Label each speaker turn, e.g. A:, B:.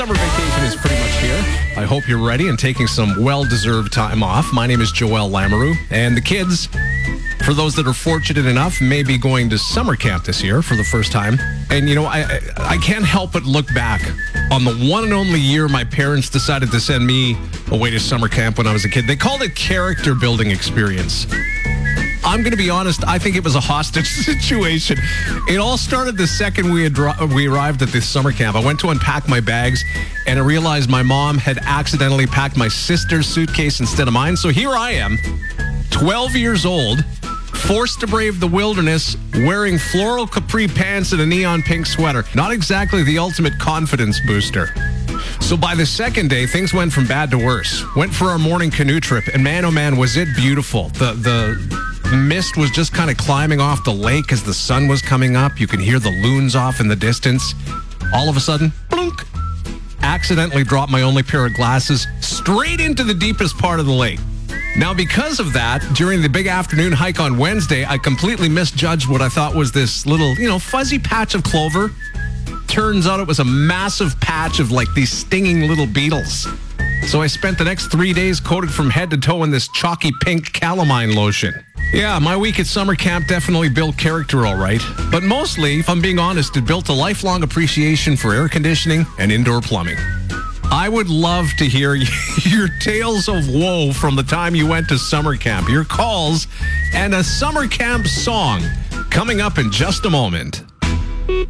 A: Summer vacation is pretty much here. I hope you're ready and taking some well-deserved time off. My name is Joel Lamoureux, and the kids, for those that are fortunate enough, may be going to summer camp this year for the first time. And, you know, I can't help but look back on the one and only year my parents decided to send me away to summer camp when I was a kid. They called it character building experience. I'm going to be honest, I think it was a hostage situation. It all started the second we arrived at this summer camp. I went to unpack my bags, and I realized my mom had accidentally packed my sister's suitcase instead of mine. So here I am, 12 years old, forced to brave the wilderness, wearing floral capri pants and a neon pink sweater. Not exactly the ultimate confidence booster. So by the second day, things went from bad to worse. Went for our morning canoe trip, and man, oh man, was it beautiful. The mist was just kind of climbing off the lake as the sun was coming up. You can hear the loons off in the distance. All of a sudden, blunk, accidentally dropped my only pair of glasses straight into the deepest part of the lake. Now, because of that, during the big afternoon hike on Wednesday, I completely misjudged what I thought was this little, fuzzy patch of clover. Turns out it was a massive patch of like these stinging little beetles. So I spent the next 3 days coated from head to toe in this chalky pink calamine lotion. Yeah, my week at summer camp definitely built character, all right. But mostly, if I'm being honest, it built a lifelong appreciation for air conditioning and indoor plumbing. I would love to hear your tales of woe from the time you went to summer camp, your calls, and a summer camp song coming up in just a moment.